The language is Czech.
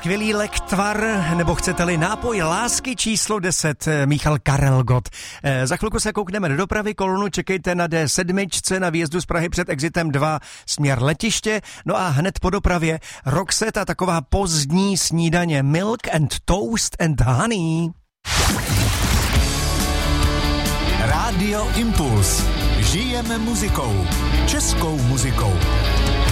skvělý lektvar, nebo chcete-li nápoj lásky číslo 10, Michal Karel Gott. Za chvilku se koukneme do dopravy, kolonu čekejte na D7 na výjezdu z Prahy před exitem 2 směr letiště, no a hned po dopravě Roxette a taková pozdní snídaně Milk and Toast and Honey. Rádio Impuls. Žijeme muzikou. Českou muzikou.